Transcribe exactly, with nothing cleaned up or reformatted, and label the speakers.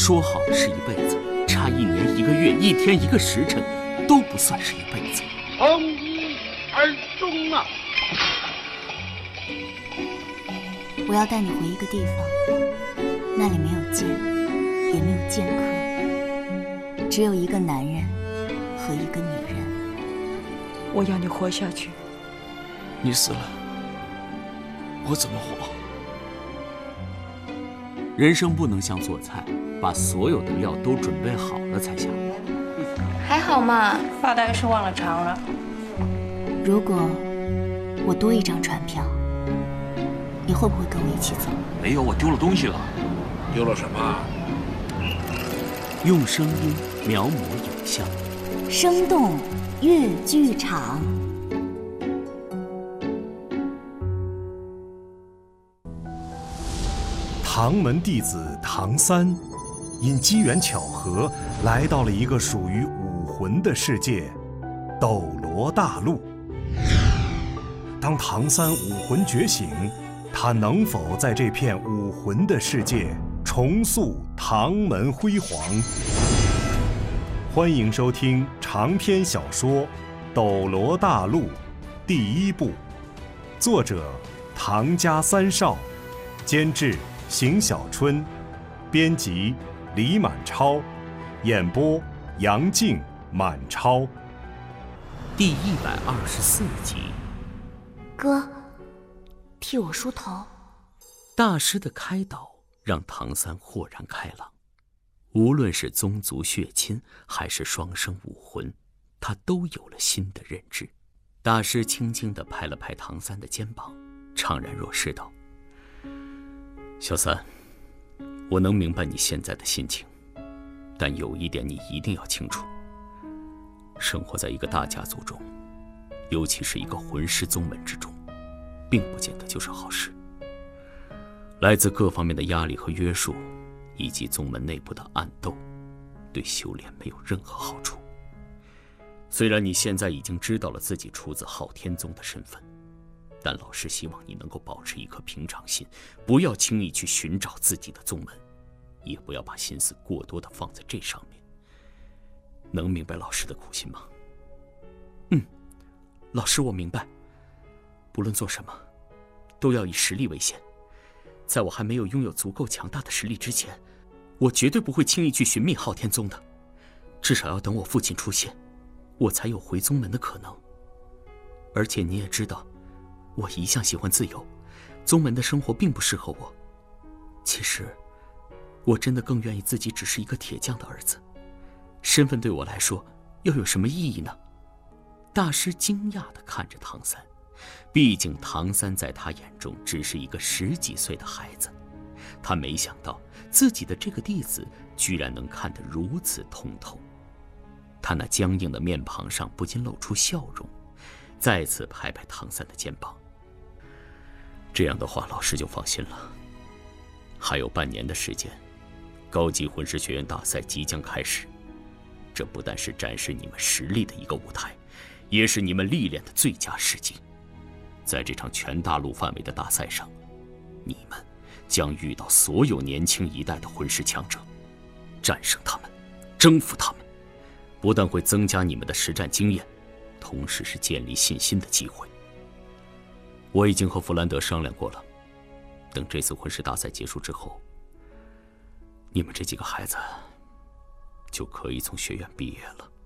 Speaker 1: 说好了是一辈子，差一年一个月一天一个时辰都不算是一辈子。
Speaker 2: 从一而终啊！
Speaker 3: 我要带你回一个地方，那里没有剑，也没有剑客，只有一个男人和一个女人。
Speaker 4: 我要你活下去。
Speaker 5: 你死了，我怎么活？
Speaker 1: 人生不能像做菜，把所有的料都准备好了才下锅。
Speaker 6: 还好嘛，发大概是忘了尝了。
Speaker 3: 如果我多一张船票，你会不会跟我一起走？
Speaker 5: 没有，我丢了东西了。
Speaker 2: 丢了什么？
Speaker 1: 用声音描摹影像，
Speaker 3: 生动粤剧场。
Speaker 7: 唐门弟子唐三，因机缘巧合来到了一个属于武魂的世界——斗罗大陆。当唐三武魂觉醒，他能否在这片武魂的世界重塑唐门辉煌？欢迎收听长篇小说《斗罗大陆》第一部，作者唐家三少，监制邢小春，编辑李满超，演播杨静、满超。
Speaker 1: 第一百二十四集。
Speaker 3: 哥，替我梳头。
Speaker 1: 大师的开导让唐三豁然开朗，无论是宗族血亲还是双生武魂，他都有了新的认知。大师轻轻地拍了拍唐三的肩膀，怅然若失道：小三，我能明白你现在的心情，但有一点你一定要清楚，生活在一个大家族中，尤其是一个魂师宗门之中，并不见得就是好事。来自各方面的压力和约束，以及宗门内部的暗斗，对修炼没有任何好处。虽然你现在已经知道了自己出自昊天宗的身份，但老师希望你能够保持一颗平常心，不要轻易去寻找自己的宗门，也不要把心思过多的放在这上面。能明白老师的苦心吗？嗯，老师，我明白。不论做什么，都要以实力为先。在我还没有拥有足够强大的实力之前，我绝对不会轻易去寻觅昊天宗的。至少要等我父亲出现，我才有回宗门的可能。而且你也知道，我一向喜欢自由，宗门的生活并不适合我。其实，我真的更愿意自己只是一个铁匠的儿子。身份对我来说，又有什么意义呢？大师惊讶地看着唐三，毕竟唐三在他眼中只是一个十几岁的孩子，他没想到自己的这个弟子居然能看得如此通透。他那僵硬的面庞上不禁露出笑容，再次拍拍唐三的肩膀。这样的话，老师就放心了。还有半年的时间，高级魂师学院大赛即将开始，这不但是展示你们实力的一个舞台，也是你们历练的最佳时机。在这场全大陆范围的大赛上，你们将遇到所有年轻一代的魂师强者，战胜他们，征服他们，不但会增加你们的实战经验，同时是建立信心的机会。我已经和弗兰德商量过了，等这次魂师大赛结束之后，你们这几个孩子就可以从学院毕业了。